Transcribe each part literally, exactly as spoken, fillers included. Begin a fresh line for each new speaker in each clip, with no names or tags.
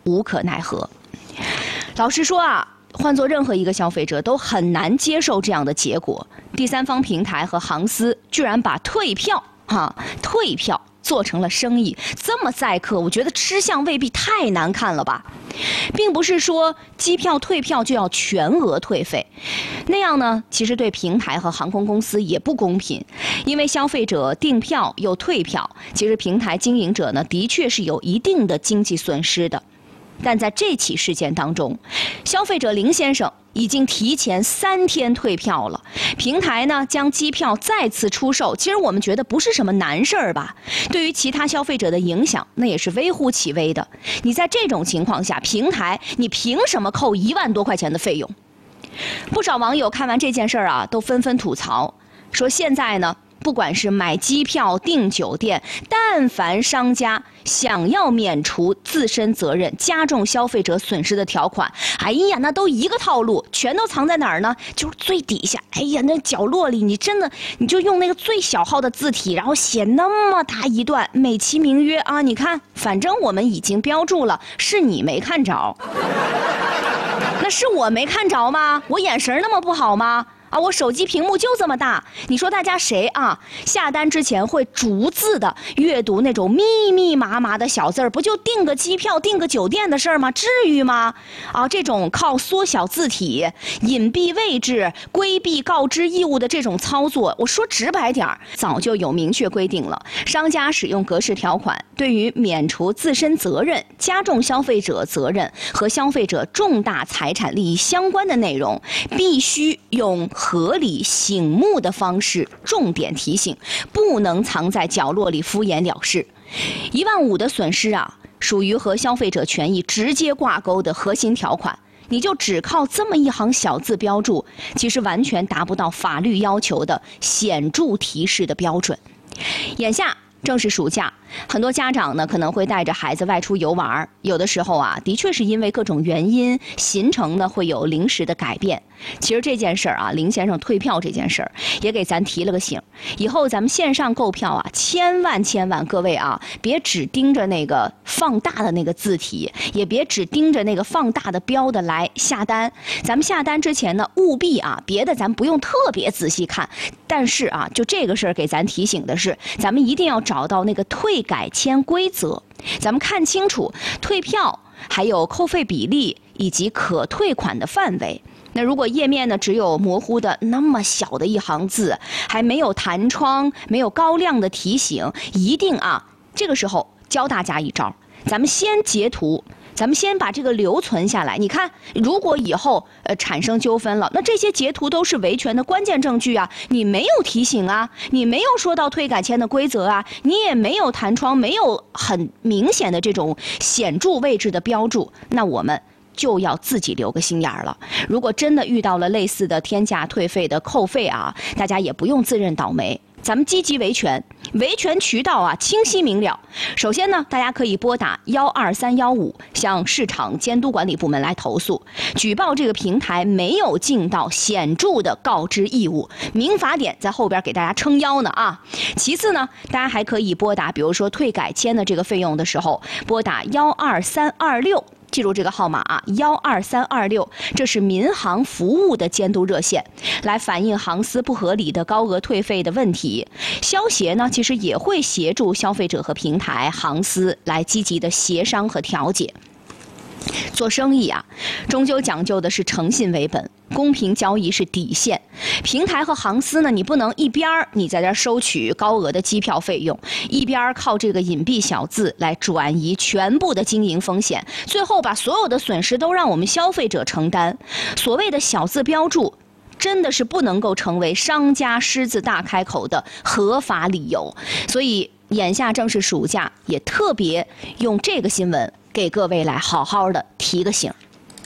无可奈何。老实说啊，换做任何一个消费者都很难接受这样的结果。第三方平台和航司居然把退票啊退票做成了生意，这么宰客，我觉得吃相未必太难看了吧。并不是说机票退票就要全额退费，那样呢其实对平台和航空公司也不公平，因为消费者订票又退票，其实平台经营者呢的确是有一定的经济损失的。但在这起事件当中，消费者林先生已经提前三天退票了，平台呢将机票再次出售，其实我们觉得不是什么难事儿吧？对于其他消费者的影响，那也是微乎其微的。你在这种情况下，平台你凭什么扣一万多块钱的费用？不少网友看完这件事儿啊，都纷纷吐槽，说现在呢，不管是买机票、订酒店，但凡商家想要免除自身责任、加重消费者损失的条款，哎呀，那都一个套路，全都藏在哪儿呢？就是最底下，哎呀，那角落里，你真的你就用那个最小号的字体，然后写那么大一段，美其名曰啊，你看，反正我们已经标注了，是你没看着。那是我没看着吗？我眼神那么不好吗？啊，我手机屏幕就这么大，你说大家谁啊下单之前会逐字的阅读那种密密麻麻的小字儿？不就订个机票、订个酒店的事儿吗？至于吗？啊，这种靠缩小字体、隐蔽位置、规避告知义务的这种操作，我说直白点儿，早就有明确规定了。商家使用格式条款，对于免除自身责任、加重消费者责任和消费者重大财产利益相关的内容，必须用合理醒目的方式重点提醒，不能藏在角落里敷衍了事。一万五的损失啊，属于和消费者权益直接挂钩的核心条款，你就只靠这么一行小字标注，其实完全达不到法律要求的显著提示的标准。眼下正是暑假，很多家长呢可能会带着孩子外出游玩，有的时候啊，的确是因为各种原因，行程呢会有临时的改变。其实这件事儿啊，林先生退票这件事儿也给咱提了个醒，以后咱们线上购票啊，千万千万各位啊，别只盯着那个放大的那个字体，也别只盯着那个放大的标的来下单。咱们下单之前呢，务必啊，别的咱不用特别仔细看，但是啊，就这个事儿给咱提醒的是，咱们一定要找到那个退改签规则，咱们看清楚退票，还有扣费比例以及可退款的范围。那如果页面呢只有模糊的那么小的一行字，还没有弹窗，没有高亮的提醒，一定啊，这个时候教大家一招，咱们先截图，咱们先把这个留存下来。你看，如果以后呃产生纠纷了，那这些截图都是维权的关键证据啊。你没有提醒啊，你没有说到退改签的规则啊，你也没有弹窗，没有很明显的这种显著位置的标注，那我们就要自己留个心眼儿了。如果真的遇到了类似的天价退费的扣费啊，大家也不用自认倒霉，咱们积极维权，维权渠道啊清晰明了。首先呢，大家可以拨打幺二三幺五向市场监督管理部门来投诉，举报这个平台没有尽到显著的告知义务，民法典在后边给大家撑腰呢啊。其次呢，大家还可以拨打，比如说退改签的这个费用的时候，拨打幺二三二六。记住这个号码啊，幺二三二六，这是民航服务的监督热线，来反映航司不合理的高额退费的问题。消协呢，其实也会协助消费者和平台、航司来积极的协商和调解。做生意啊，终究讲究的是诚信为本，公平交易是底线。平台和航司呢，你不能一边你在这收取高额的机票费用，一边靠这个隐蔽小字来转移全部的经营风险，最后把所有的损失都让我们消费者承担。所谓的小字标注，真的是不能够成为商家狮子大开口的合法理由。所以眼下正是暑假，也特别用这个新闻给各位来好好的提个醒。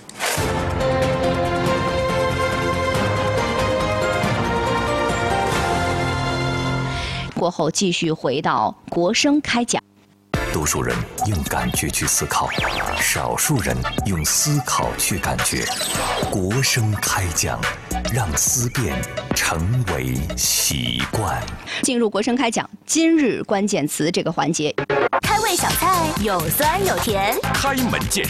过后继续回到国声开讲。
多数人用感觉去思考，少数人用思考去感觉。国声开讲，让思辨成为习惯。
进入国声开讲今日关键词这个环节。
开胃小菜有酸有甜，
开门见